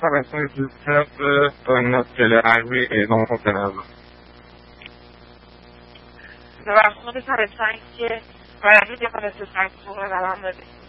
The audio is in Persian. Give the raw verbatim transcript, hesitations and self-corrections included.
توسط طبق قانون الحربی اعدام حکم نظر. و خود سر سنگ که برای دیگه خود سنگ سوقه قلم دادیم.